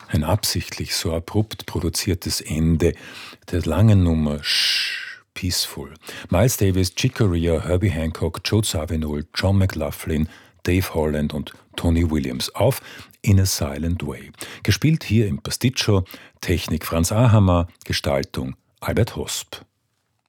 Ein absichtlich so abrupt produziertes Ende der langen Nummer Peaceful. Miles Davis, Chick Corea, Herbie Hancock, Joe Zawinul, John McLaughlin, Dave Holland und Tony Williams auf In a Silent Way. Gespielt hier im Pasticcio, Technik Franz Ahammer, Gestaltung Albert Hosp.